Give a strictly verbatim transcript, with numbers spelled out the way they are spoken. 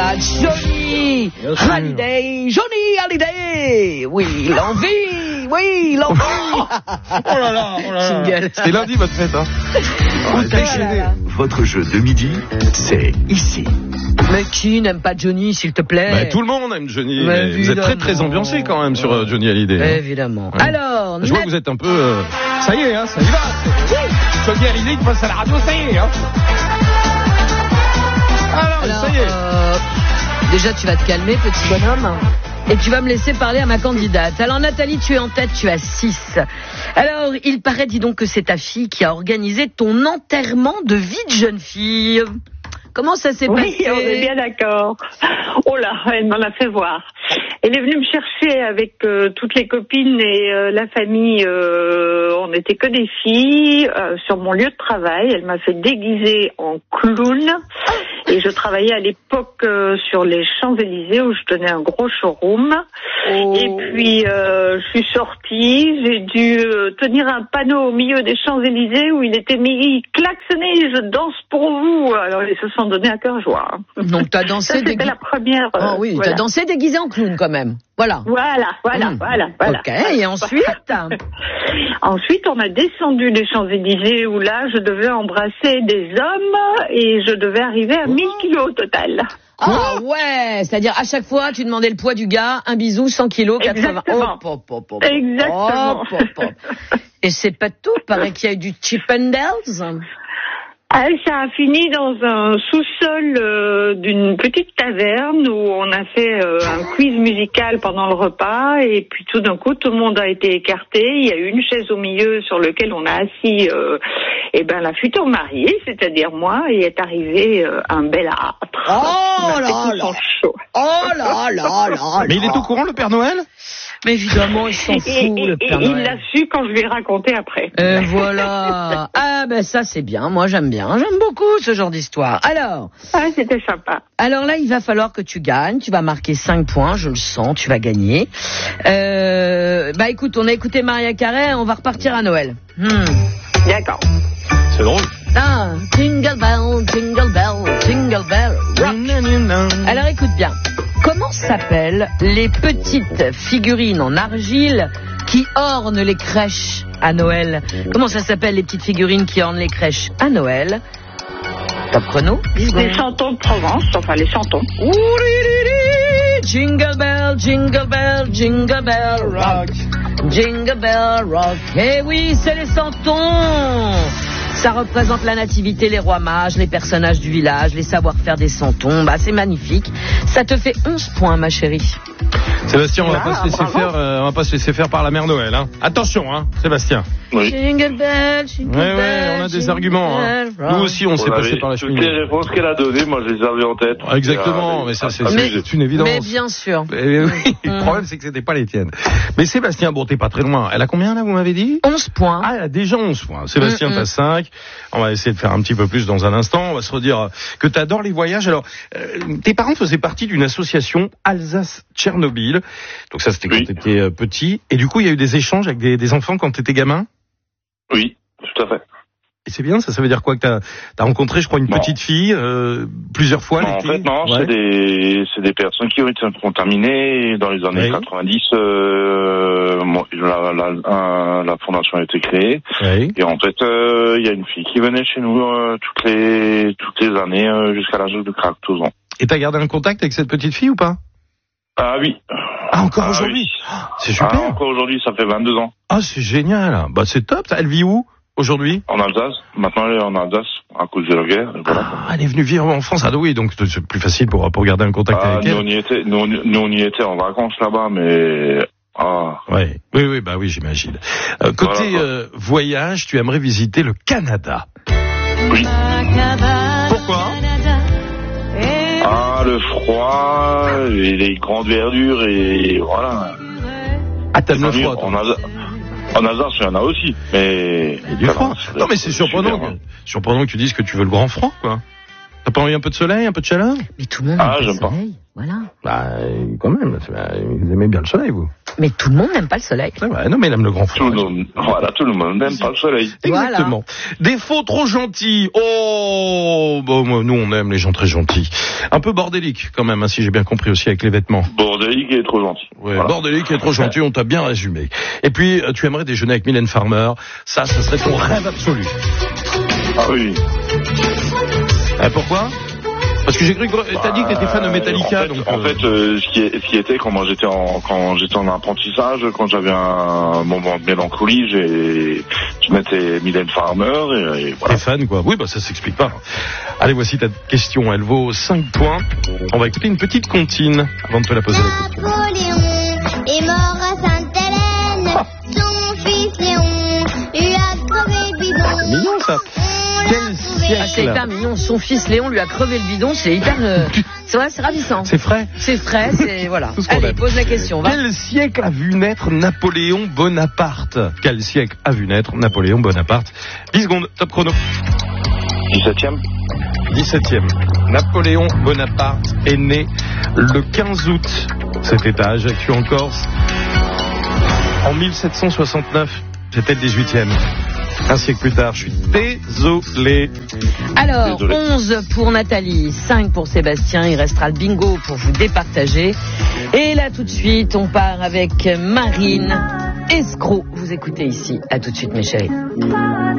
là, Johnny Hallyday, Johnny Hallyday. Oui, l'envie, oui, l'envie. Oh là là, oh là là. C'était lundi votre fête, hein. Oh, déchaîné. Votre jeu de midi, c'est ici. Mais qui n'aime pas Johnny, s'il te plaît? Bah, tout le monde aime Johnny. Mais Mais vous êtes très très ambiancé quand même sur euh, Johnny Hallyday. Hein. Évidemment. Ouais. Alors, je vois que vous êtes un peu. Euh... Ça y est, hein, ça y va. Johnny Hallyday qui passe à la radio, ça y est. Hein. Alors, Alors ça y est. euh, déjà, tu vas te calmer, petit bonhomme. Et tu vas me laisser parler à ma candidate. Alors Nathalie, tu es en tête, tu as six. Alors, il paraît, dis donc, que c'est ta fille qui a organisé ton enterrement de vie de jeune fille. Comment ça s'est oui, passé? Oui, on est bien d'accord. Oh là, elle m'en a fait voir. Elle est venue me chercher avec euh, toutes les copines et euh, la famille. Euh, on n'était que des filles euh, sur mon lieu de travail. Elle m'a fait déguiser en clown. Et je travaillais à l'époque euh, sur les Champs-Élysées où je tenais un gros showroom. Oh. Et puis, euh, je suis sortie. J'ai dû euh, tenir un panneau au milieu des Champs-Élysées où il était mis « Klaxonnez, je danse pour vous ». Alors, ils se sont donnés à cœur joie. Donc, t'as dansé... Ça, c'était dégui... la première... Euh, oh oui, voilà. T'as dansé déguisé en clown quand même. Voilà. Voilà, voilà, mmh. voilà, voilà. Ok, et ensuite Ensuite, on a descendu les Champs-Élysées où là, je devais embrasser des hommes et je devais arriver à mille kilos au total. Ah oh, ouais, c'est-à-dire à chaque fois, tu demandais le poids du gars, un bisou, cent kilos, quatre-vingts. Exactement. Oh, pop, pop, pop. Exactement. Oh, pop, pop. Et c'est pas tout, paraît qu'il y a eu du Chippendales. Ah, ça a fini dans un sous-sol euh, d'une petite taverne où on a fait euh, un quiz musical pendant le repas et puis tout d'un coup tout le monde a été écarté. Il y a eu une chaise au milieu sur laquelle on a assis euh, et ben la future mariée, c'est-à-dire moi, et est arrivé euh, un bel âtre. Oh là là. Oh là là là. Mais il est au courant le Père Noël? Mais évidemment, il s'en fout, et, le et, Père et Noël. Il l'a su quand je lui ai raconté après. Et voilà. Ah ben ça c'est bien, moi j'aime bien, j'aime beaucoup ce genre d'histoire. Alors. Ah, c'était sympa. Alors là, il va falloir que tu gagnes, tu vas marquer cinq points, je le sens, tu vas gagner. Euh, bah écoute, on a écouté Maria Carey, on va repartir à Noël. Hmm. D'accord. C'est drôle. Ah, jingle bell, jingle bell, jingle bell, rock. Alors écoute bien. Comment s'appellent les petites figurines en argile qui ornent les crèches à Noël? Comment ça s'appelle les petites figurines qui ornent les crèches à Noël? Top chrono. Les chantons de Provence, enfin les chantons. Jingle bell, jingle bell, jingle bell rock. Jingle bell rock. Eh oui, c'est les santons. Ça représente la nativité, les rois mages, les personnages du village, les savoir-faire des santons. Bah, c'est magnifique. Ça te fait onze points, ma chérie. Sébastien, on va ah, pas se laisser bravo. faire, euh, on va pas se laisser faire par la mère Noël, hein. Attention, hein, Sébastien. Oui. Jingle bell, jingle Ouais, ouais, bell, on a des jingle arguments, hein. bell rock. Nous aussi, on s'est Vous passé avez par la toutes cheminée. les réponses qu'elle a données, moi je les avais en tête. Ah, exactement, Ah, mais ça, c'est, ah, c'est, mais- c'est une évidence. Mais bien sûr. Eh oui, le problème, c'est que c'était pas les tiennes. Mais Sébastien, bon, t'es pas très loin. Elle a combien, là, vous m'avez dit? onze points. Ah, elle a déjà onze points. Sébastien, Mm-mm. t'as cinq. On va essayer de faire un petit peu plus dans un instant. On va se redire que t'adores les voyages. Alors, euh, tes parents faisaient partie d'une association Alsace-Tchernobyl. Donc ça, c'était quand Oui. t'étais euh, petit. Et du coup, il y a eu des échanges avec des, des enfants quand t'étais gamin? Oui, tout à fait. Et c'est bien, ça, ça veut dire quoi que t'as, t'as rencontré, je crois, une Non. petite fille euh, plusieurs fois Non, en l'été? fait, non, Ouais. c'est des, c'est des personnes qui ont été contaminées dans les années Oui. quatre-vingt-dix. Euh, moi, la, la, la, la fondation a été créée. Oui. Et en fait, il euh, y a une fille qui venait chez nous euh, toutes les toutes les années euh, jusqu'à l'âge de quatorze ans. Et t'as gardé un contact avec cette petite fille ou pas? Ah oui. Ah, encore Ah, aujourd'hui? oui. Ah, c'est super. Ah, encore aujourd'hui, ça fait vingt-deux ans. Ah, c'est génial. Bah, c'est top. Elle vit où aujourd'hui? En Alsace. Maintenant, elle est en Alsace à cause de la guerre. Et voilà. Ah, elle est venue vivre en France. Ah oui, donc c'est plus facile pour, pour garder un contact Ah, avec nous, elle. on y était, nous, on- nous, on y était en vacances là-bas, mais ah. Ouais. Oui, oui, bah oui, j'imagine. Euh, côté Voilà. euh, voyage, tu aimerais visiter le Canada. Oui. Pourquoi? Ah, le froid, et les grandes verdures et voilà. Ah, t'aimes le Enfin, froid, toi. En Alsace, en Alsace, il y en a aussi, mais Et du froid. Non, mais c'est surprenant, super, que, surprenant que tu dises que tu veux le grand froid, quoi. T'as pas envie un peu de soleil, un peu de chaleur? Mais tout le monde Ah, aime pas j'aime le pas. soleil. Voilà. Bah, quand même, vous aimez bien le soleil, vous. Mais tout le monde n'aime pas le soleil. C'est vrai, non mais il aime le grand Tout froid. le monde, voilà, tout le monde n'aime pas le soleil. Exactement. Voilà. Des faux trop gentils. Oh, bon, moi, nous on aime les gens très gentils. Un peu bordélique quand même, hein, si j'ai bien compris aussi avec les vêtements. Bordélique et trop gentil. Ouais, Voilà. bordélique et trop gentil, on t'a bien résumé. Et puis, tu aimerais déjeuner avec Mylène Farmer. Ça, ça serait ton rêve absolu. Ah oui. Eh, pourquoi? Parce que j'ai cru que t'as dit que t'étais fan de Metallica. En fait, donc, en euh... fait euh, ce, qui est, ce qui était quand moi j'étais en quand j'étais en apprentissage, quand j'avais un moment de mélancolie, j'ai je mettais Mylène Farmer et, et voilà. T'es fan quoi? Oui, bah ça s'explique pas. Allez, voici ta question. Elle vaut cinq points. On va écouter une petite comptine avant de te la poser la question. Napoléon est mort à Sainte-Hélène. Ah. Son fils Léon lui a crevé le bidon. C'est mignon ça. Quel siècle? Ah, c'est hyper mignon. Son fils Léon lui a crevé le bidon. C'est hyper. Euh... C'est vrai, c'est ravissant. C'est frais. C'est frais, c'est voilà. Tout ce qu'on Allez, aime. pose la question. Va. Quel siècle a vu naître Napoléon Bonaparte? Quel siècle a vu naître Napoléon Bonaparte? dix secondes, top chrono. dix-septième. dix-septième. Napoléon Bonaparte est né le quinze août. Cet état Ajaccio en Corse. En mille sept cent soixante-neuf, c'était le dix-huitième. Un siècle plus tard, je suis désolé. Alors, Désolé. onze pour Nathalie, cinq pour Sébastien. Il restera le bingo pour vous départager. Et là, tout de suite, on part avec Marine Escroc. Vous écoutez ici. À tout de suite, mes chéris.